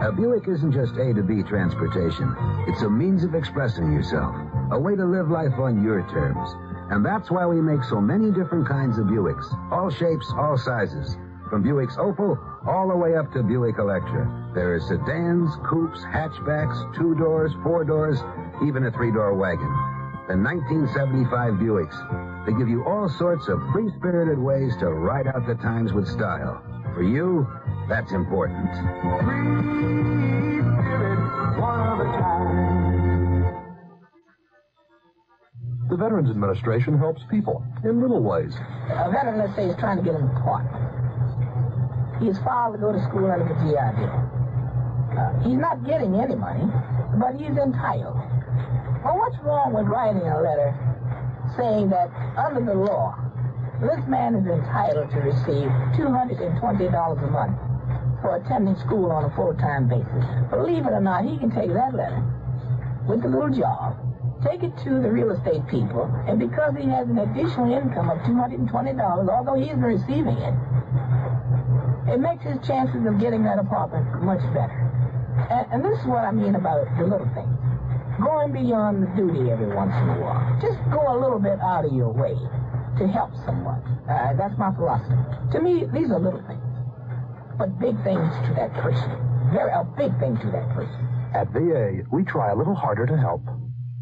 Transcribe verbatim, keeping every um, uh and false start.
A Buick isn't just A to B transportation. It's a means of expressing yourself, a way to live life on your terms. And that's why we make so many different kinds of Buicks, all shapes, all sizes. From Buick's Opal all the way up to Buick Electra. There are sedans, coupes, hatchbacks, two doors, four doors, even a three-door wagon. The nineteen seventy-five Buicks. They give you all sorts of free-spirited ways to ride out the times with style. For you, that's important. Free spirit, one of a kind. The Veterans Administration helps people in little ways. A veteran, let's say, is trying to get an apartment. He's filed to go to school under the G I Bill. Uh, he's not getting any money, but he's entitled. Well, what's wrong with writing a letter saying that under the law, this man is entitled to receive two hundred twenty dollars a month for attending school on a full-time basis? Believe it or not, he can take that letter with a little job, take it to the real estate people, and because he has an additional income of two hundred twenty dollars, although he isn't receiving it, it makes his chances of getting that apartment much better. And, and this is what I mean about the little things. Going beyond the duty every once in a while. Just go a little bit out of your way to help someone. Uh, that's my philosophy. To me, these are little things, but big things to that person. Very, a big thing to that person. At V A, we try a little harder to help.